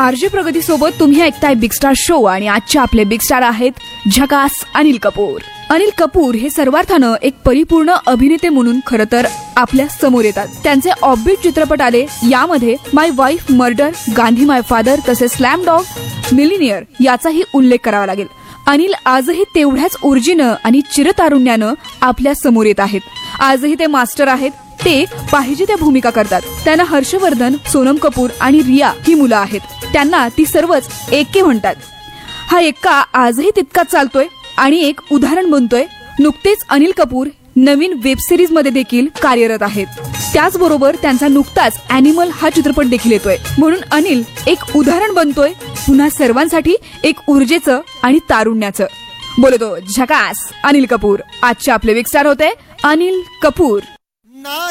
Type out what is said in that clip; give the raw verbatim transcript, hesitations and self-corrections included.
RJ प्रगती सोबत तुम्ही ऐकताय बिग स्टार शो आणि आजचे आपले बिग स्टार आहेत झकास अनिल कपूर. अनिल कपूर हे सर्वार्थानं एक परिपूर्ण अभिनेते म्हणून खरं तर आपल्या समोर येतात. त्यांचे ऑफबीट चित्रपट आले, यामध्ये माय वाईफ मर्डर, गांधी माय फादर तसेच स्लॅम डॉग, मिलिनियर याचाही उल्लेख करावा लागेल. अनिल आजही तेवढ्याच ऊर्जेनं आणि चिरतारुण्यानं आपल्या समोर येत आहेत. आजही ते मास्टर आहेत. ते पाहिजे त्या भूमिका करतात. त्यांना हर्षवर्धन, सोनम कपूर आणि रिया ही मुलं आहेत. त्यांना ती सर्वच एके म्हणतात. हा एक्का आजही तितकाच चालतोय आणि एक उदाहरण बनतोय. नुकतेच अनिल कपूर नवीन वेब सिरीज मध्ये देखील कार्यरत आहेत. त्याचबरोबर त्यांचा नुकताच अॅनिमल हा चित्रपट देखील येतोय. म्हणून अनिल एक उदाहरण बनतोय पुन्हा सर्वांसाठी एक ऊर्जेचं आणि तारुण्याचं. बोलतो झकास अनिल कपूर. आजचे आपले बिग स्टार होते अनिल कपूर.